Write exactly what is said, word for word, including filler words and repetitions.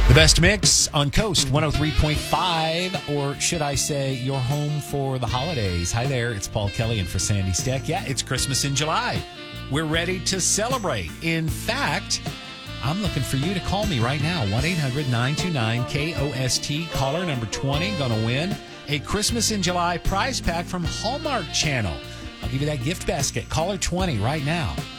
The best mix on Coast one oh three point five, or should I say your home for the holidays. Hi there, it's Paul Kelly and for Sandy Steck. Yeah, it's Christmas in July. We're ready to celebrate. In fact, I'm looking for you to call me right now. one eight hundred nine two nine K O S T. Caller number twenty, going to win a Christmas in July prize pack from Hallmark Channel. I'll give you that gift basket. Caller twenty right now.